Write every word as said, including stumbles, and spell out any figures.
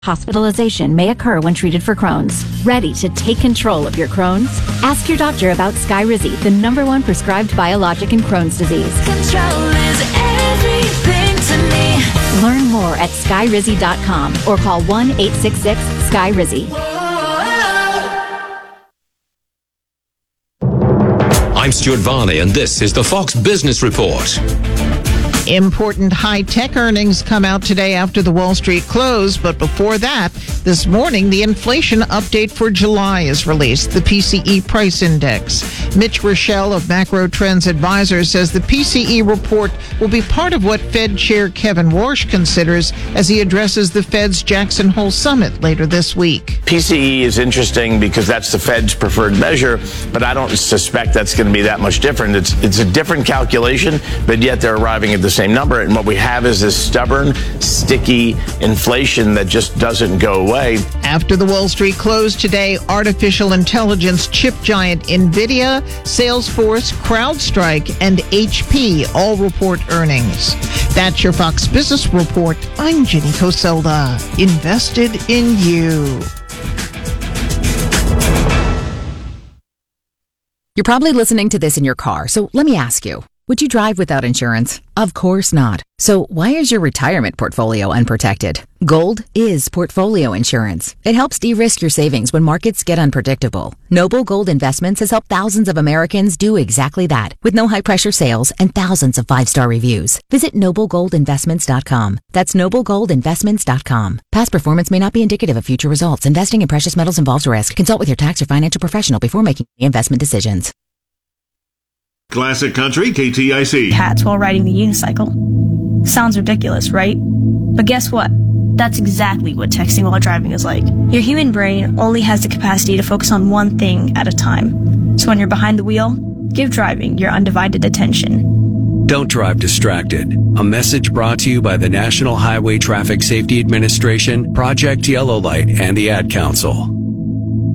Hospitalization may occur when treated for Crohn's. Ready to take control of your Crohn's? Ask your doctor about Skyrizi, the number one prescribed biologic in Crohn's disease. Control is everything to me. Learn more at skyrizi dot com or call one eight six six Skyrizi. I'm Stuart Varney, and this is the Fox Business Report. Important high-tech earnings come out today after the Wall Street close, but before that, this morning, the inflation update for July is released, the P C E price index. Mitch Rochelle of Macro Trends Advisors says the P C E report will be part of what Fed Chair Kevin Warsh considers as he addresses the Fed's Jackson Hole Summit later this week. P C E is interesting because that's the Fed's preferred measure, but I don't suspect that's going to be that much different. It's it's a different calculation, but yet they're arriving at the same number. And what we have is this stubborn, sticky inflation that just doesn't go away. After the Wall Street closed today, artificial intelligence chip giant NVIDIA, Salesforce, CrowdStrike, and H P all report earnings. That's your Fox Business Report. I'm Jenny Coselda. Invested in you. You're probably listening to this in your car, so let me ask you, would you drive without insurance? Of course not. So why is your retirement portfolio unprotected? Gold is portfolio insurance. It helps de-risk your savings when markets get unpredictable. Noble Gold Investments has helped thousands of Americans do exactly that with no high-pressure sales and thousands of five-star reviews. Visit noble gold investments dot com. That's noble gold investments dot com. Past performance may not be indicative of future results. Investing in precious metals involves risk. Consult with your tax or financial professional before making investment decisions. Classic Country, K T I C. Hats while riding the unicycle. Sounds ridiculous, right? But guess what? That's exactly what texting while driving is like. Your human brain only has the capacity to focus on one thing at a time. So when you're behind the wheel, give driving your undivided attention. Don't drive distracted. A message brought to you by the National Highway Traffic Safety Administration, Project Yellow Light, and the Ad Council.